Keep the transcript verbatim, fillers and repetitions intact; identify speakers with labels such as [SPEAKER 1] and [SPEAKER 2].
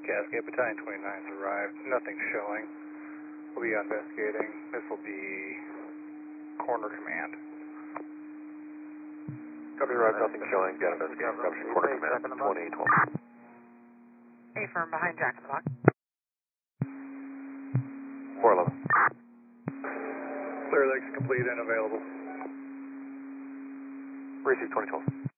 [SPEAKER 1] Cascade, Battalion twenty-nine's arrived. Nothing showing. We'll be investigating. This will be Corner Command.
[SPEAKER 2] Company arrived, nothing showing. Got investigating. Company Corner Command, twenty twelve.
[SPEAKER 3] A-firm behind Jack in the Box.
[SPEAKER 2] four eleven.
[SPEAKER 1] Clear legs complete and available.
[SPEAKER 2] Receive twenty twelve.